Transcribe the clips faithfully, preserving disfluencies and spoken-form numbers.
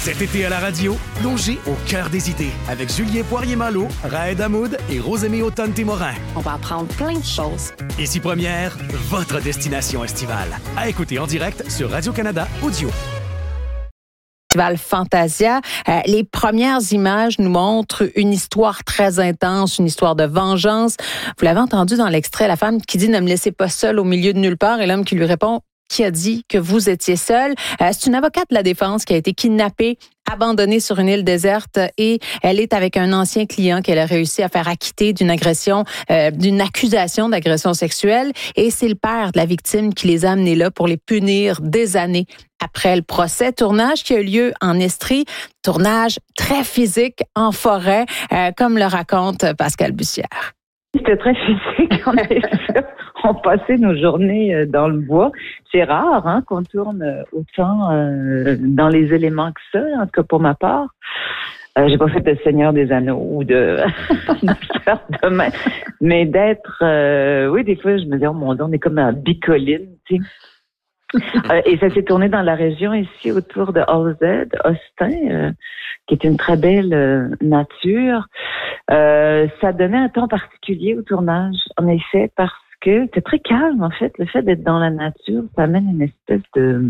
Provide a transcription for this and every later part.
Cet été à la radio, plongez au cœur des idées avec Julien Poirier-Malo, Raed Hamoud et Rosémie Automne-Témorin. On va apprendre plein de choses. Ici Première, votre destination estivale. À écouter en direct sur Radio-Canada Audio. Festival Fantasia. Euh, les premières images nous montrent une histoire très intense, une histoire de vengeance. Vous l'avez entendu dans l'extrait, la femme qui dit « Ne me laissez pas seule au milieu de nulle part » et l'homme qui lui répond « Qui a dit que vous étiez seul? Euh, » C'est une avocate de la défense qui a été kidnappée, abandonnée sur une île déserte et elle est avec un ancien client qu'elle a réussi à faire acquitter d'une agression, euh, d'une accusation d'agression sexuelle. Et c'est le père de la victime qui les a amenés là pour les punir des années après le procès. Tournage qui a eu lieu en Estrie. Tournage très physique en forêt, euh, comme le raconte Pascal Bussière. C'était très physique, en effet. On passait nos journées dans le bois. C'est rare hein, qu'on tourne autant euh, dans les éléments que ça, en tout cas pour ma part. Euh, j'ai pas fait de Seigneur des Anneaux ou de de main, mais d'être, euh, oui, des fois je me dis oh mon Dieu, on est comme à Bicoline, tu sais. Euh, et ça s'est tourné dans la région ici autour de Halstead, Austin, euh, qui est une très belle euh, nature. Euh, ça donnait un temps particulier au tournage, en effet, parce que c'est très calme, en fait. Le fait d'être dans la nature, ça amène une espèce de...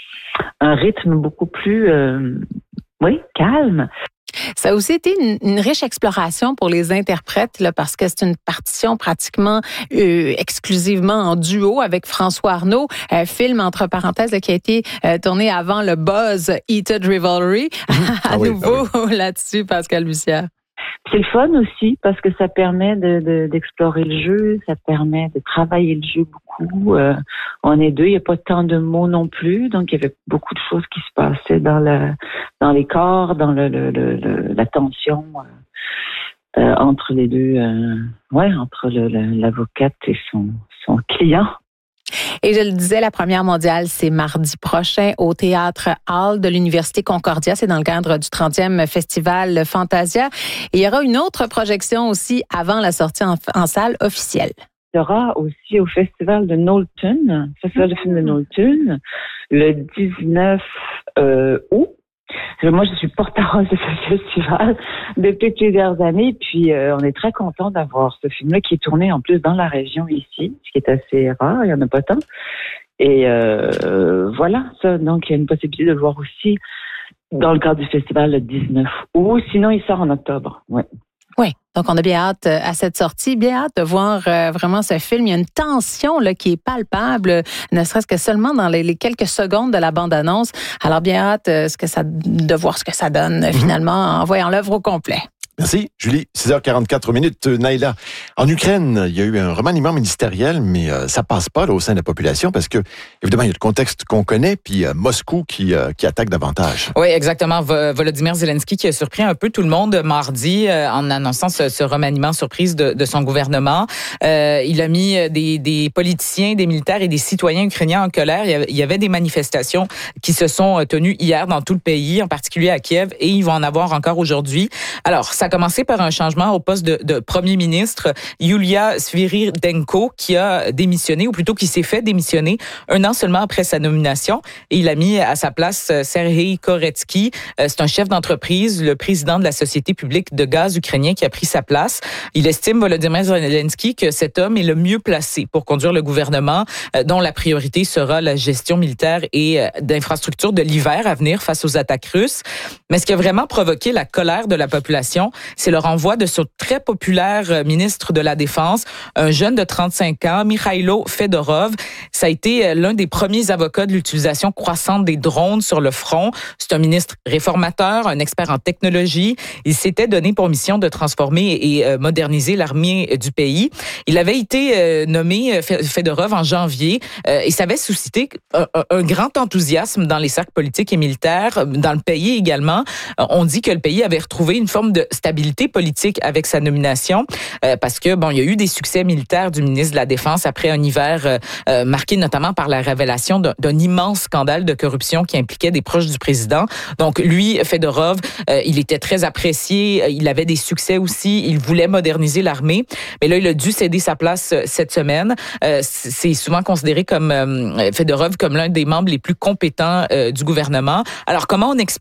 un rythme beaucoup plus, euh, oui, calme. Ça a aussi été une, une riche exploration pour les interprètes, là, parce que c'est une partition pratiquement euh, exclusivement en duo avec François Arnault, euh, film entre parenthèses là, qui a été euh, tourné avant le buzz Heated Rivalry. à ah oui, nouveau ah oui. Là-dessus, Pascal Bussière. C'est le fun aussi parce que ça permet de, de, d'explorer le jeu, ça permet de travailler le jeu beaucoup. Euh, on est deux, il n'y a pas tant de mots non plus, donc il y avait beaucoup de choses qui se passaient dans la, dans les corps, dans le, le, le, le la tension euh, euh, entre les deux, euh, ouais, entre le, le, l'avocate et son, son client. Et je le disais, la première mondiale, c'est mardi prochain au Théâtre Hall de l'Université Concordia. C'est dans le cadre du trentième Festival Fantasia. Et il y aura une autre projection aussi avant la sortie en, en salle officielle. Il y aura aussi au Festival de Knowlton, Festival de film de Knowlton, le dix-neuf euh, août. Moi, je suis porte-parole de ce festival depuis plusieurs années, puis euh, on est très content d'avoir ce film-là qui est tourné en plus dans la région ici, ce qui est assez rare, il n'y en a pas tant. Et euh, voilà, ça, donc il y a une possibilité de le voir aussi dans le cadre du festival le dix-neuf août, sinon il sort en octobre, ouais. Oui, donc on a bien hâte à cette sortie, bien hâte de voir euh, vraiment ce film. Il y a une tension là qui est palpable, ne serait-ce que seulement dans les, les quelques secondes de la bande-annonce. Alors bien hâte euh, ce que ça, de voir ce que ça donne mm-hmm. finalement en voyant l'œuvre au complet. Merci, Julie. six heures quarante-quatre minutes, Naïla. En Ukraine, il y a eu un remaniement ministériel, mais euh, ça passe pas là, au sein de la population parce que, évidemment, il y a le contexte qu'on connaît, puis euh, Moscou qui, euh, qui attaque davantage. Oui, exactement. Volodymyr Zelensky qui a surpris un peu tout le monde mardi euh, en annonçant ce, ce remaniement surprise de, de son gouvernement. Euh, il a mis des, des politiciens, des militaires et des citoyens ukrainiens en colère. Il y, avait, il y avait des manifestations qui se sont tenues hier dans tout le pays, en particulier à Kiev, et il va en avoir encore aujourd'hui. Alors, ça Ça a commencé par un changement au poste de, de premier ministre, Yulia Sviridenko, qui a démissionné, ou plutôt qui s'est fait démissionner un an seulement après sa nomination. Et il a mis à sa place Serhiy Koretsky. C'est un chef d'entreprise, le président de la société publique de gaz ukrainien qui a pris sa place. Il estime, Volodymyr Zelensky, que cet homme est le mieux placé pour conduire le gouvernement, dont la priorité sera la gestion militaire et d'infrastructures de l'hiver à venir face aux attaques russes. Mais ce qui a vraiment provoqué la colère de la population, c'est le renvoi de ce très populaire ministre de la Défense, un jeune de trente-cinq ans, Mikhailo Fedorov. Ça a été l'un des premiers avocats de l'utilisation croissante des drones sur le front. C'est un ministre réformateur, un expert en technologie. Il s'était donné pour mission de transformer et moderniser l'armée du pays. Il avait été nommé Fedorov en janvier et ça avait suscité un, un grand enthousiasme dans les cercles politiques et militaires, dans le pays également. On dit que le pays avait retrouvé une forme de stabilité politique avec sa nomination, euh, parce que bon, il y a eu des succès militaires du ministre de la Défense après un hiver euh, euh, marqué notamment par la révélation d'un, d'un immense scandale de corruption qui impliquait des proches du président. Donc lui, Fedorov, euh, il était très apprécié, il avait des succès aussi, il voulait moderniser l'armée, mais là il a dû céder sa place euh, cette semaine. Euh, c'est souvent considéré comme euh, Fedorov comme l'un des membres les plus compétents euh, du gouvernement. Alors comment on explique